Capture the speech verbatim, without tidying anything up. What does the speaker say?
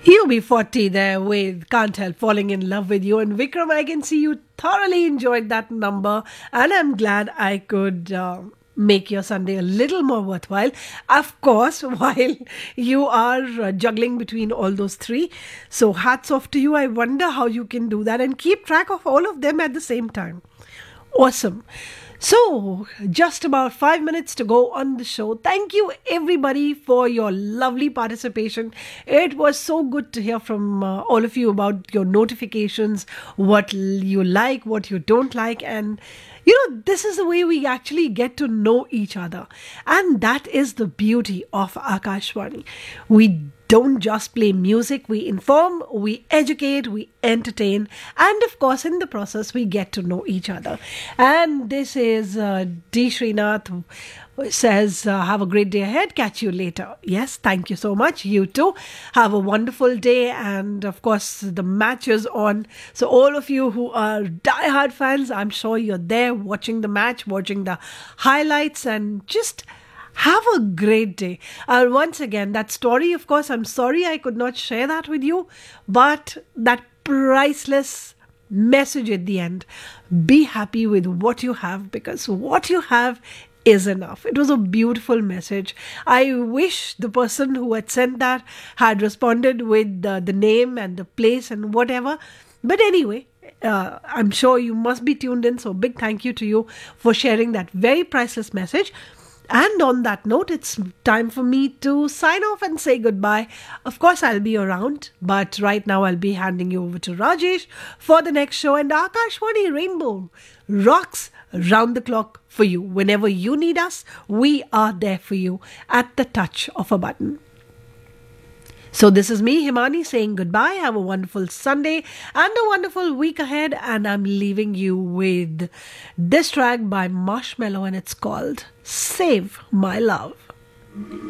U B forty there with Can't Help Falling in Love with You. And Vikram, I can see you thoroughly enjoyed that number, and I'm glad I could uh, make your Sunday a little more worthwhile. Of course, while you are uh, juggling between all those three. So hats off to you. I wonder how you can do that and keep track of all of them at the same time. Awesome. So, just about five minutes to go on the show. Thank you everybody for your lovely participation. It was so good to hear from uh, all of you about your notifications, what you like, what you don't like. And, you know, this is the way we actually get to know each other. And that is the beauty of Akashvani. We don't just play music, we inform, we educate, we entertain, and of course in the process we get to know each other. And this is uh, D. Srinath says, uh, have a great day ahead, catch you later. Yes, thank you so much. You too. Have a wonderful day, and of course the match is on. So all of you who are diehard fans, I'm sure you're there watching the match, watching the highlights, and just have a great day. And uh, once again, that story, of course, I'm sorry I could not share that with you, but that priceless message at the end, be happy with what you have, because what you have is enough. It was a beautiful message. I wish the person who had sent that had responded with the, the name and the place and whatever. But anyway, uh, I'm sure you must be tuned in. So big thank you to you for sharing that very priceless message. And on that note, it's time for me to sign off and say goodbye. Of course, I'll be around, but right now I'll be handing you over to Rajesh for the next show. And Akashvani Rainbow rocks round the clock for you. Whenever you need us, we are there for you at the touch of a button. So this is me, Himani, saying goodbye. Have a wonderful Sunday and a wonderful week ahead. And I'm leaving you with this track by Marshmello, and it's called Save My Love.